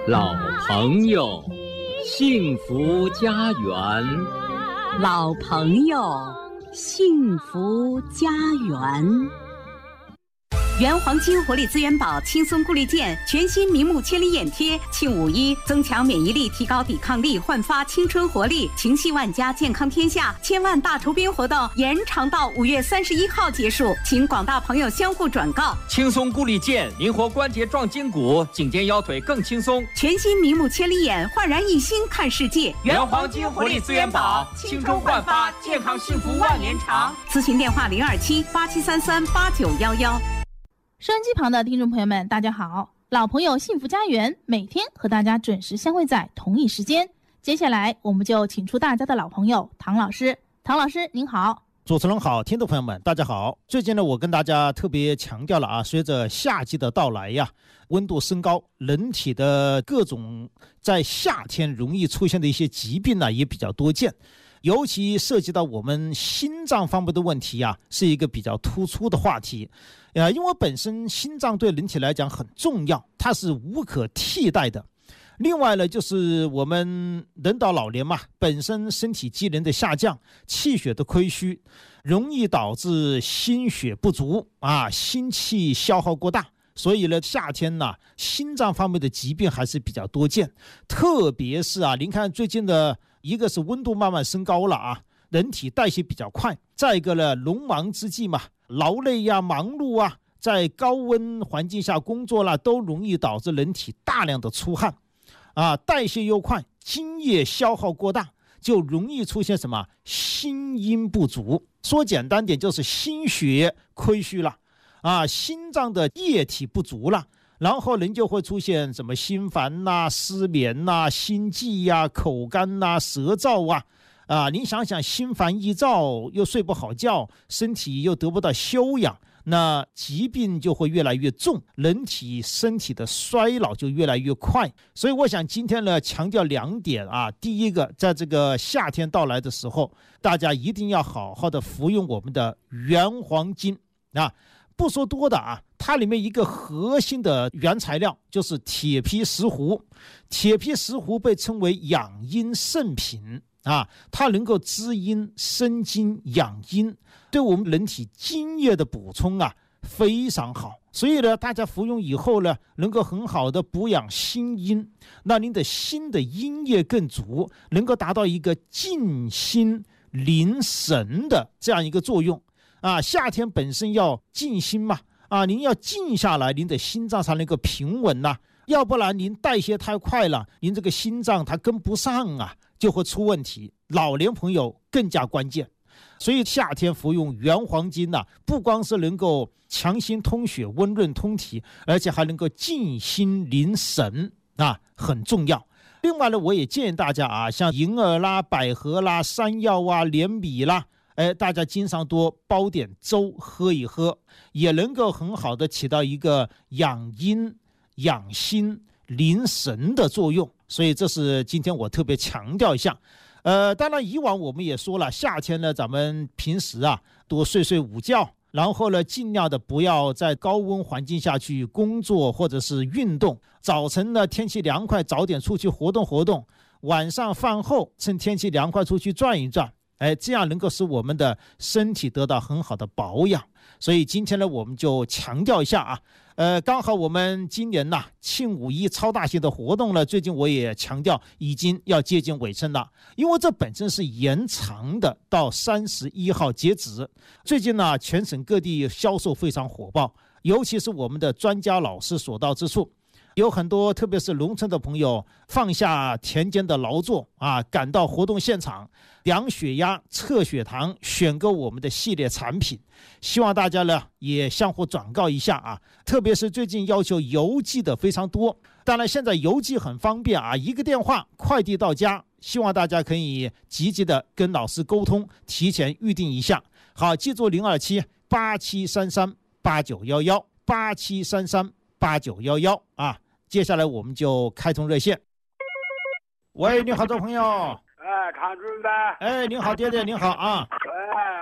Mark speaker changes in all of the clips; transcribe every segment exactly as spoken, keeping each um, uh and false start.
Speaker 1: 老朋友，幸福家园。
Speaker 2: 老朋友，幸福家园。原黄金活力资源宝轻松固力健全新明目千里眼贴，庆五一增强免疫力，提高抵抗力，焕发青春活力，情系万家，健康天下。千万大酬宾活动延长到五月三十一号结束，请广大朋友相互转告。
Speaker 3: 轻松固力健，灵活关节壮筋骨，颈肩腰腿更轻松。
Speaker 2: 全新明目千里眼，焕然一新看世界。
Speaker 3: 原黄金活力资源宝，青春焕发，健康幸福万年长。
Speaker 2: 咨询电话零二七八七三三八九幺幺。
Speaker 4: 收音机旁的听众朋友们，大家好！老朋友幸福家园每天和大家准时相会在同一时间。接下来我们就请出大家的老朋友唐老师。唐老师您好。
Speaker 5: 主持人好，听众朋友们大家好。最近呢，我跟大家特别强调了啊，随着夏季的到来呀，温度升高，人体的各种在夏天容易出现的一些疾病呢也比较多见。尤其涉及到我们心脏方面的问题啊，是一个比较突出的话题。呃，因为本身心脏对人体来讲很重要，它是无可替代的。另外呢，就是我们人到老年嘛，本身身体机能的下降，气血的亏虚，容易导致心血不足啊，心气消耗过大。所以呢，夏天呢，心脏方面的疾病还是比较多见。特别是啊，您看最近的一个是温度慢慢升高了啊，人体代谢比较快。再一个呢，农忙之际嘛，劳累呀、忙碌啊，在高温环境下工作啦，都容易导致人体大量的出汗，啊，代谢又快，津液消耗过大，就容易出现什么心阴不足。说简单点，就是心血亏虚了，啊，心脏的液体不足了。然后人就会出现什么心烦呐、失眠呐、心悸呀、口干呐、舌燥啊，啊，您想想，心烦意躁又睡不好觉，身体又得不到休养，那疾病就会越来越重，人体身体的衰老就越来越快。所以我想今天呢，强调两点啊。第一个，在这个夏天到来的时候，大家一定要好好的服用我们的原黄金啊。不说多的啊，它里面一个核心的原材料就是铁皮石斛。铁皮石斛被称为养阴圣品啊，它能够滋阴生津养阴，对我们人体津液的补充啊非常好。所以呢，大家服用以后呢，能够很好的补养心阴，那您的心的阴液更足，能够达到一个静心宁神的这样一个作用。啊，夏天本身要静心嘛，啊，您要静下来，您的心脏才能够平稳呐、啊，要不然您代谢太快了，您这个心脏它跟不上啊，就会出问题。老年朋友更加关键，所以夏天服用原黄金呐、啊，不光是能够强心通血、温润通体，而且还能够静心宁神啊，很重要。另外呢，我也建议大家啊，像银耳啦、百合啦、山药啊、莲米啦。哎，大家经常多煲点粥喝一喝，也能够很好的起到一个养阴、养心、宁神的作用。所以这是今天我特别强调一下。呃，当然以往我们也说了，夏天呢，咱们平时啊多睡睡午觉，然后呢，尽量的不要在高温环境下去工作或者是运动。早晨呢，天气凉快，早点出去活动活动；晚上饭后，趁天气凉快出去转一转。哎，这样能够使我们的身体得到很好的保养。所以今天呢，我们就强调一下啊，呃，刚好我们今年呐庆五一超大型的活动呢，最近我也强调已经要接近尾声了，因为这本身是延长的，到三十一号截止。最近呢，全省各地销售非常火爆，尤其是我们的专家老师所到之处。有很多特别是农村的朋友放下田间的劳作啊，赶到活动现场量血压、测血糖，选购我们的系列产品。希望大家呢也相互转告一下啊，特别是最近要求邮寄的非常多，当然现在邮寄很方便啊，一个电话快递到家。希望大家可以积极的跟老师沟通，提前预定一下。好，记住零二七八七三三八九一一八七三三八九一一啊。接下来我们就开通热线。喂，你好，这位朋友。
Speaker 6: 哎，常主任。
Speaker 5: 哎，您好，爹爹，您好啊。
Speaker 6: 哎，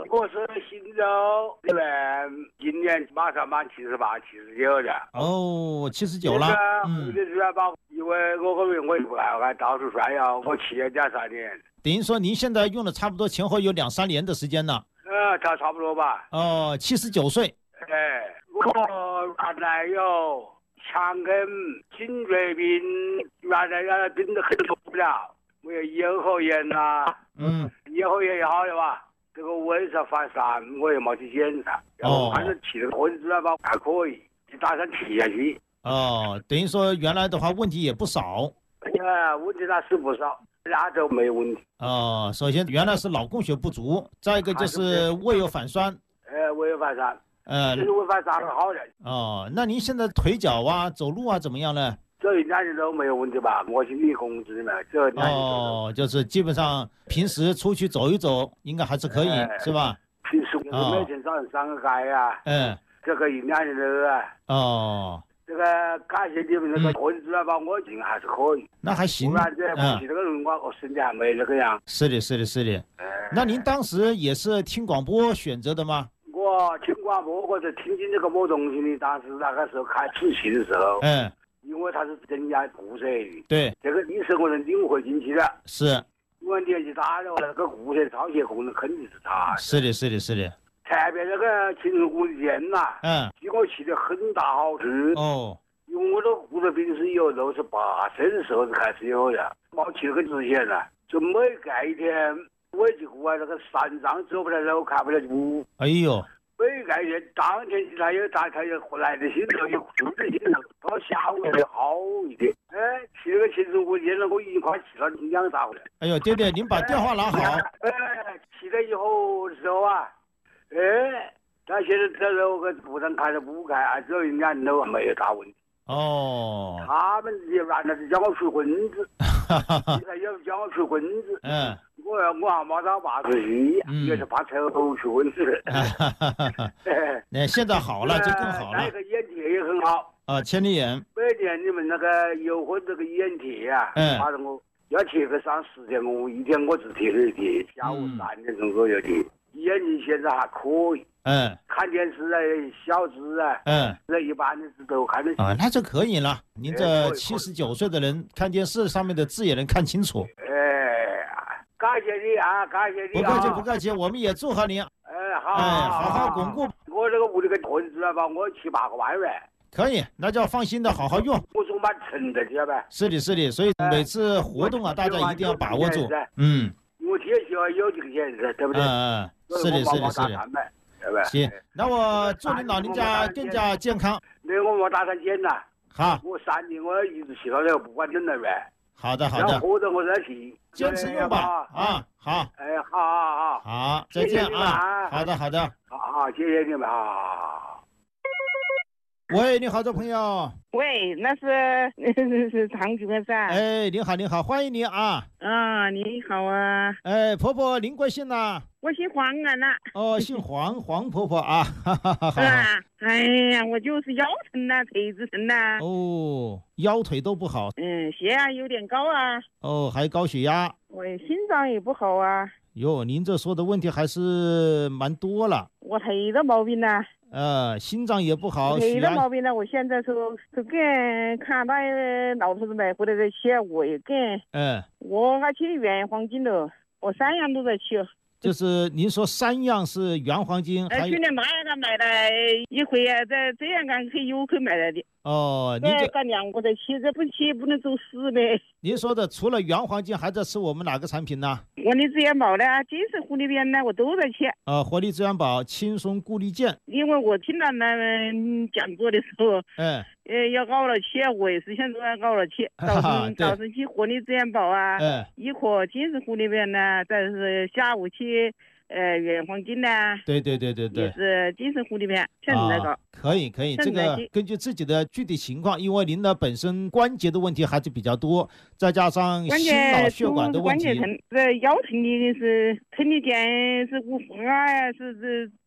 Speaker 6: 我是新州这边，今年马上满七十八、七十九了。
Speaker 5: 哦，七十九了。
Speaker 6: 嗯。这是吧？因为我个人我也不爱爱到处炫耀，我去了两三年。
Speaker 5: 等于说您现在用了差不多前后有两三年的时间了。
Speaker 6: 呃，差差不多吧。
Speaker 5: 哦，七十九岁。
Speaker 6: 哎，我原来有肠梗、颈椎病，原来原来病得很受不了，我有咽喉炎呐、啊。
Speaker 5: 嗯。
Speaker 6: 咽喉炎也好了吧？这个胃上反酸，我也没去检查。哦。反正吃这个活的治疗包还可以，就打算吃下去。
Speaker 5: 哦，等于说原来的话问题也不少。
Speaker 6: 呃，问题那是不少，那就没问题。
Speaker 5: 哦，首先原来是脑供血不足，再一个就是胃有反酸。
Speaker 6: 呃，胃有反酸。
Speaker 5: 呃，
Speaker 6: 其实胃反酸很好的。
Speaker 5: 哦，那您现在腿脚啊、走路啊怎么样呢？
Speaker 6: 这一两年都没有问题吧？我是理工职的，这两年
Speaker 5: 哦，就是基本上平时出去走一走，应该还是可以，呃、是吧？
Speaker 6: 平时就是每天早上上个街呀。嗯、哦。这个一两年了啊。
Speaker 5: 哦。
Speaker 6: 这个感谢你们那个活的治疗包，我觉得还是可以。
Speaker 5: 那还行。
Speaker 6: 不然这过去这个人我我身体还没那个样。
Speaker 5: 是的，是的，是的。呃、那您当时也是听广播选择的吗？
Speaker 6: 我听广播，我是听见这个某东西的，当时那个时候开瓷器的时候。嗯。因为它是增加固色的。对。这个你是我能领会进去的。是。因为年纪大了，那个固色造血功能肯定是差。是的，是的，是的。特别那个青春骨健呐，嗯，给我起了很大好处。哦。因为我的骨头病是有六十八岁的时候就开始有的，我去那个之前呢，就每隔一天，我几乎啊那个三张走不了路，看不了路。哎呦。每隔一天，当天他有他他有来的心头有就的心头，到下午会好一点。哎，去那个青春骨健了，我已经快气到两大回来。哎呦，爹爹，您把电话拿好。哎，去了以后的时候啊。哎，他现在这个个部长开的不开，啊，只有一两年都没有大问题。哦。他们也原来是叫我出棍子，现在又叫我出棍子。嗯。我要我还没到八十岁，也是怕抽出棍子。那现在好了就更好了。那个眼贴也很好。啊，千里眼。每年你们那个有婚这个眼贴啊，嗯，反正我要贴个上十天，我一天我只贴了一贴，下午三点钟左右贴。眼睛现在还可以，嗯，看电视啊，小字啊，嗯，这一般的字都看得清。啊，那就可以了。您这七十九岁的人，看电视上面的字也能看清楚。哎，感谢你啊，感谢你、啊。不客气，不客气，我们也祝贺您。哎，好，哎，好好巩固。我这个屋里个屯子吧，我七八个万元。可以，那就要放心的好好用。我说蛮沉的，知道吧？是的，是的，所以每次活动啊，大家一定要把握住。嗯。我贴喜欢有这个颜色，对不对？嗯嗯，是的，是的，是的，对吧？行，那我祝您老人家更加健康。那我没打算减了。好，我三年我一直去到这个，不管整那边。好的，好的。然后或者我再去。坚持用吧，啊，好。哎，好好好。好，再见啊。好的，好的。好好，谢谢你们啊。喂，你好，这朋友。喂，那是是是唐主任噻。哎，您好，您好，欢迎您啊。啊，你好啊。哎，婆婆，您贵姓呐？我姓黄啊，那。哦，姓黄，黄婆婆啊。哈哈哈。是啊。哎呀，我就是腰疼呐，腿子疼呐。哦，腰腿都不好。嗯，血压有点高啊。哦，还高血压。我心脏也不好啊。哟，您这说的问题还是蛮多了。我腿的毛病呢？呃，心脏也不好，腿的毛病呢？我现在说是跟看到老头子买回来的血，我也跟。嗯。我还去原黄金了，我三样都在去。就是您说三样是原黄金，哎，去年那个买的一回啊，在这样干可以有可买来的。哦，您这干两个在吃，这不吃不能走死呗。您说的除了原黄金，还在吃我们哪个产品呢？活力资源宝呢，精神护理片呢，我都在吃。呃，活力资源宝、轻松固力健。因为我听到他们讲座的时候，嗯，呃，要熬了吃，我也是想说要熬了吃。早晨早晨吃活力资源宝啊，嗯，一颗精神护理片呢，再是下午吃。呃，原黄金呢？对对对对对，也是精神护理片，像那个、啊。可以可以，这个根据自己的具体情况，因为您的本身关节的问题还是比较多，再加上心脑血管的问题。关节疼，这腰疼的是疼的点是无风啊，是是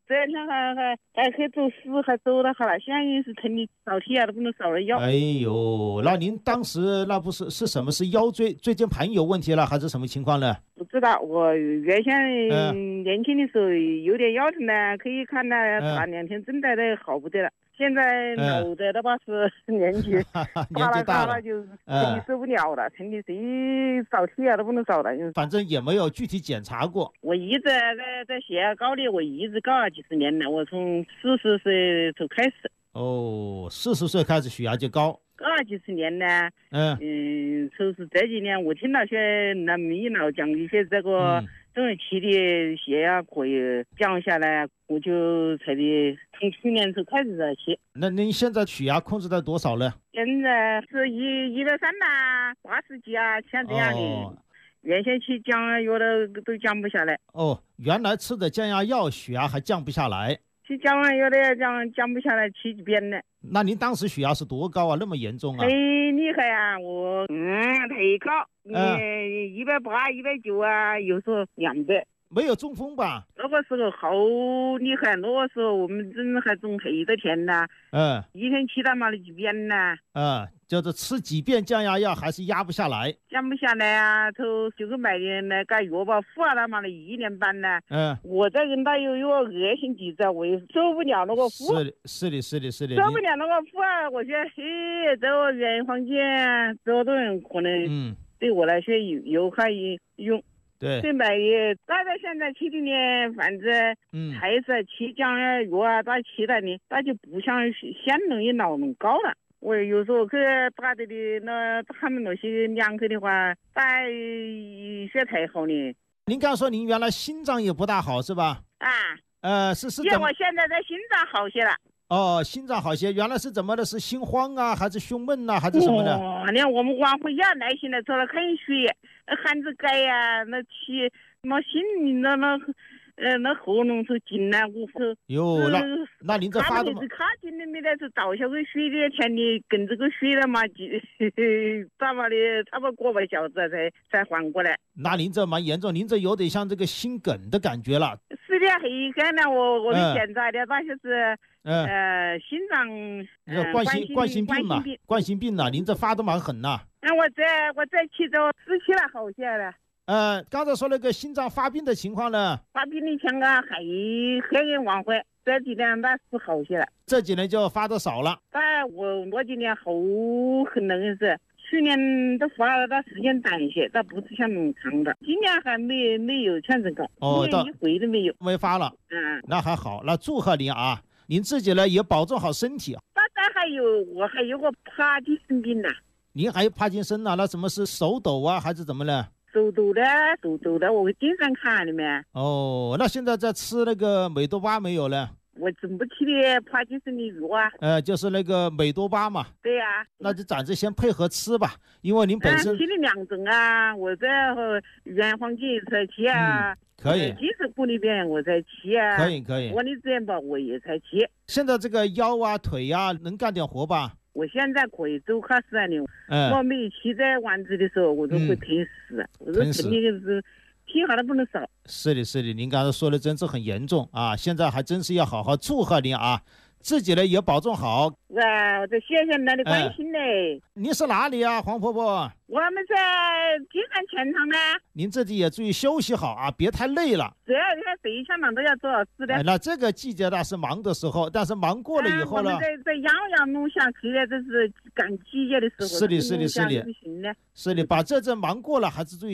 Speaker 7: 这两天还还还可以走死，还走得好了。现在是疼的扫体啊都不能扫了腰。
Speaker 5: 哎呦，那您当时那不是是什么？是腰椎椎间盘有问题了，还是什么情况呢？
Speaker 7: 不知道，我原先年轻的时候有点腰疼呢，可以看呢打两天针带的好不得了。现在老的的吧是年纪
Speaker 5: 年纪大了，
Speaker 7: 就身体受不了了，身体谁扫体啊都不能扫了。
Speaker 5: 反正也没有具体检查过。
Speaker 7: 我一直在在血压高的，我一直高了几十年了，我从四十岁就开始。
Speaker 5: 哦，四十岁开始血压就高。
Speaker 7: 高了几十年呢，嗯嗯，就是这几年我听那些那医老讲一些这个中年期的血压可以降下来，我就才的从去年就开始在吃。
Speaker 5: 那您现在血压控制在多少呢？
Speaker 7: 现在是一一百三呐，八十几啊，像这样的。哦，原先去降药的都降不下来。
Speaker 5: 哦，原来吃的降压药血压还降不下来。
Speaker 7: 去降完药的降降不下来，去几遍了。
Speaker 5: 那您当时血压是多高啊？那么严重啊？
Speaker 7: 太厉害啊！我嗯太高，你一百八、一百九啊，有时候两百。
Speaker 5: 没有中风吧？
Speaker 7: 那个时候好厉害，那个时候我们真还中黑的天呐。嗯，一天吃他妈的几遍呐。
Speaker 5: 嗯，就是吃几遍降压药还是压不下来。
Speaker 7: 降不下来啊，头就是买的那个药吧，服了他妈的一年半呢。嗯，我这人他有有恶性体质，我也受不了那个服。
Speaker 5: 是的，是的，是的，是的。
Speaker 7: 受不了那个服啊！我觉得嘿，这个原黄金这种人可能嗯对我来说有有害用。
Speaker 5: 对，
Speaker 7: 对买的，大家现在吃的呢，反正嗯还是吃降压药啊，他吃的呢，他就不像先农一老那么高了。我有时候去打的的那他们那些两口的话，打血太好呢。
Speaker 5: 您刚说您原来心脏也不大好是吧？
Speaker 7: 啊，
Speaker 5: 呃，是是。
Speaker 7: 我现在的心脏好些了。
Speaker 5: 哦，心脏好些，原来是怎么的？是心慌啊，还是胸闷啊，还是什么的？
Speaker 7: 哦，那我们往回要耐心的做了看血，含着钙呀，那气，那心里那那呃那喉咙头紧啊，我头。
Speaker 5: 哟，那那您这发的
Speaker 7: 嘛？卡紧的没得是倒下个血的天的，跟这个血了嘛，就咋嘛的，差不多过半小时才才缓过来。
Speaker 5: 那您这蛮严重，您这有点像这个心梗的感觉了。
Speaker 7: 是的，黑干呢，我我的检查的，那就是。嗯、呃，心脏
Speaker 5: 呃冠心冠心病嘛，冠心病呐，您这发的蛮狠呐。
Speaker 7: 那我这我这去着失去了好些了。
Speaker 5: 呃，刚才说那个心脏发病的情况呢？
Speaker 7: 发病的情况还还人往回，这几年那是好些了。
Speaker 5: 这几年就发的少了。
Speaker 7: 但我我今年好很能是。去年都发了，它时间短一些，它不是像那么长的。今年还没没有全成高，哦，一回都没有，
Speaker 5: 没发了。嗯，那还好，那祝贺您啊！您自己呢也保重好身体。
Speaker 7: 大概还有我还有个帕金森病呢。
Speaker 5: 您还有帕金森呢？那什么是手抖啊，还是怎么呢？
Speaker 7: 手抖的，手抖的，我经常看里面。
Speaker 5: 哦，那现在在吃那个美多巴没有呢？
Speaker 7: 我怎么吃的帕金森的药啊？
Speaker 5: 呃，就是那个美多巴嘛。
Speaker 7: 对呀、啊。
Speaker 5: 那就暂时先配合吃吧，因为您本身。
Speaker 7: 嗯、吃了两种啊，我在原黄金才吃啊。嗯
Speaker 5: 可以，
Speaker 7: 几十股里边我在吃啊，
Speaker 5: 可以可以。
Speaker 7: 我的资源宝我也在吃。
Speaker 5: 现在这个腰啊腿啊能干点活吧？
Speaker 7: 我现在可以走开始了。嗯，我没骑在丸子的时候，我都会疼死。嗯、我说疼的是踢好了不能少。
Speaker 5: 是的，是的，您刚才说的真是很严重啊！现在还真是要好好祝贺您啊！自己呢也保重好。
Speaker 7: 啊，我这谢谢您的关心嘞、哎。
Speaker 5: 您是哪里啊，黄婆婆？
Speaker 7: 我们在金山前场呢。
Speaker 5: 您自己也注意休息好啊，别太累了。
Speaker 7: 这你看谁想忙都要做好事的、
Speaker 5: 哎。那这个季节呢是忙的时候，但是忙过了以后呢？
Speaker 7: 啊、我们在在养养弄下去的，这是赶季节的时候。
Speaker 5: 是的，是的，是的。是的，把这阵忙过了，还是注意。